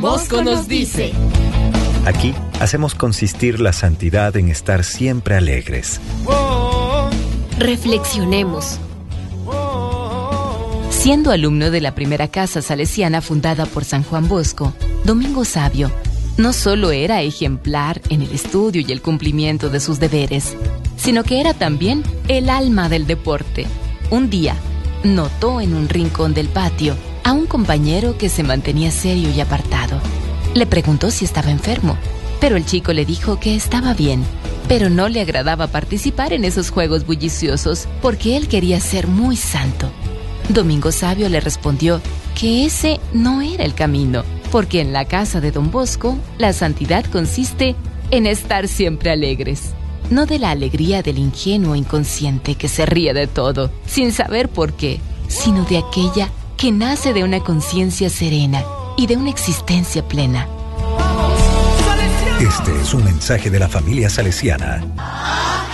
Bosco nos dice. Aquí hacemos consistir la santidad en estar siempre alegres. Reflexionemos. Siendo alumno de la primera casa salesiana fundada por San Juan Bosco, Domingo Sabio no solo era ejemplar en el estudio y el cumplimiento de sus deberes, sino que era también el alma del deporte. Un día, notó en un rincón del patio a un compañero que se mantenía serio y apartado. Le preguntó si estaba enfermo, pero el chico le dijo que estaba bien, pero no le agradaba participar en esos juegos bulliciosos porque él quería ser muy santo. Domingo Sabio le respondió que ese no era el camino, porque en la casa de Don Bosco, la santidad consiste en estar siempre alegres. No de la alegría del ingenuo inconsciente que se ríe de todo, sin saber por qué, sino de aquella que nace de una conciencia serena y de una existencia plena. Este es un mensaje de la familia salesiana.